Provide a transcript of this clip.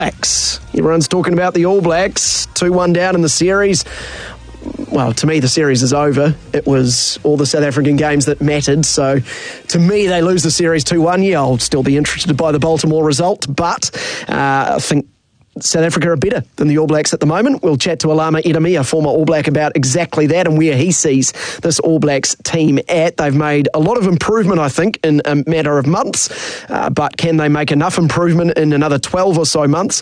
Blacks. Everyone's talking about the All Blacks. 2-1 down in the series. Well, to me, the series is over. It was all the South African games that mattered. So, to me, they lose the series 2-1. Yeah, I'll still be interested by the Baltimore result. But I think South Africa are better than the All Blacks at the moment. We'll chat to Alama Idami, a former All Black, about exactly that and where he sees this All Blacks team at. They've made a lot of improvement, I think, in a matter of months. But can they make enough improvement in another 12 or so months